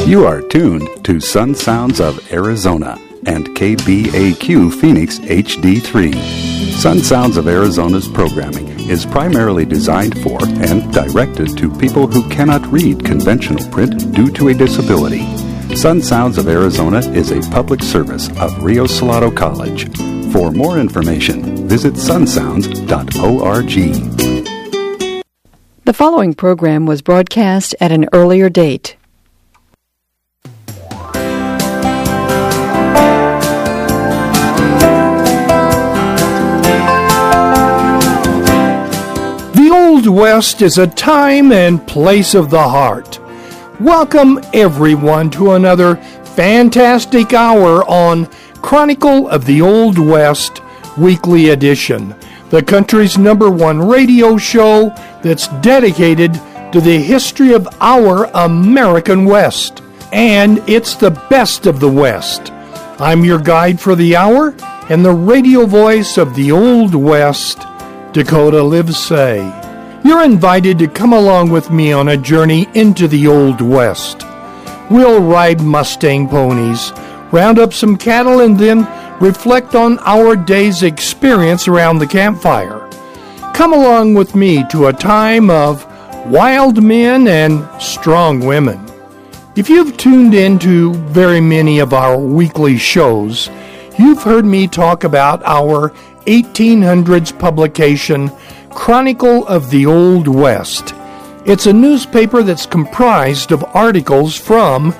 You are tuned to Sun Sounds of Arizona and KBAQ Phoenix HD3. Sun Sounds of Arizona's programming is primarily designed for and directed to people who cannot read conventional print due to a disability. Sun Sounds of Arizona is a public service of Rio Salado College. For more information, visit sunsounds.org. The following program was broadcast at an earlier date. The Old West is a time and place of the heart. Welcome everyone to another fantastic hour on Chronicle of the Old West Weekly Edition, the country's #1 radio show that's dedicated to the history of our American West. And it's the best of the West. I'm your guide for the hour and the radio voice of the Old West, Dakota Livesay. You're invited to come along with me on a journey into the Old West. We'll ride Mustang ponies, round up some cattle, and then reflect on our day's experience around the campfire. Come along with me to a time of wild men and strong women. If you've tuned into very many of our weekly shows, you've heard me talk about our 1800s publication, Chronicle of the Old West. It's a newspaper that's comprised of articles from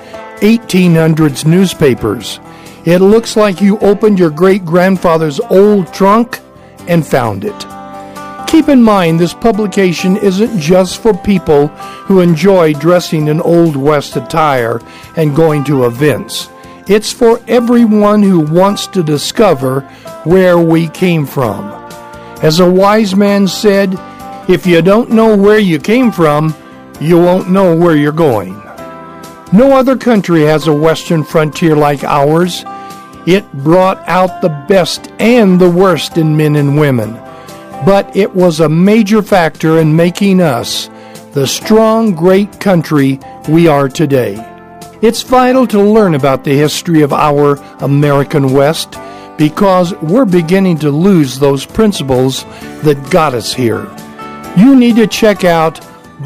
1800s newspapers. It looks like you opened your great-grandfather's old trunk and found it. Keep in mind, this publication isn't just for people who enjoy dressing in Old West attire and going to events. It's for everyone who wants to discover where we came from. As a wise man said, if you don't know where you came from, you won't know where you're going. No other country has a western frontier like ours. It brought out the best and the worst in men and women. But it was a major factor in making us the strong, great country we are today. It's vital to learn about the history of our American West because we're beginning to lose those principles that got us here. You need to check out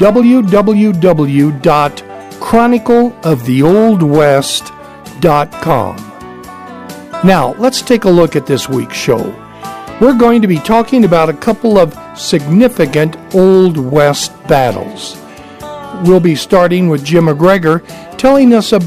www.chronicleoftheoldwest.com. Now, let's take a look at this week's show. We're going to be talking about a couple of significant Old West battles. We'll be starting with Jim McGregor telling us about